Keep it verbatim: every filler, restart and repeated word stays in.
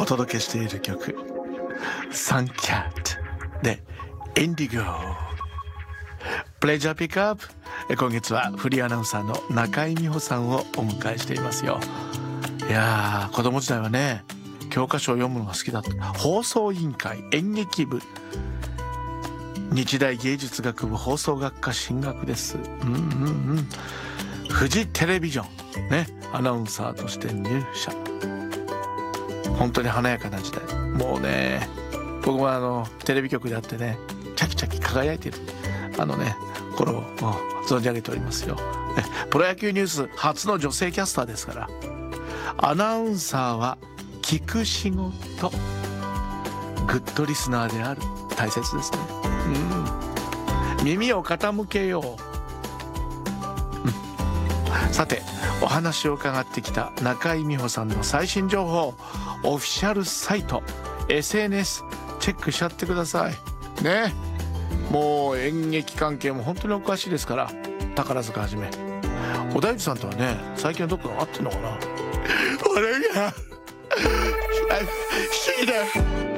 お届けしている曲サンキャットでインディゴ。プレジャーピックアップ。今月はフリーアナウンサーの中井美穂さんをお迎えしていますよ。いやー、子供時代はね、教科書を読むのが好きだった。放送委員会、演劇部、日大芸術学部放送学科進学です。うんうんうん。フジテレビジョンね、アナウンサーとして入社。本当に華やかな時代。もうね、僕もあのテレビ局であってね、チャキチャキ輝いているあのね頃を存じ上げておりますよ。プロ野球ニュース初の女性キャスターですから、アナウンサーは聞く仕事、グッドリスナーである、大切ですね。うん、耳を傾けよう。うん、さて、お話を伺ってきた中井美穂さんの最新情報、オフィシャルサイト エスエヌエス チェックしちゃってくださいね。もう演劇関係も本当にお詳しいですから、宝塚はじめ小田切さんとはね、最近はどっか会ってんのかな。俺が不思議だよ。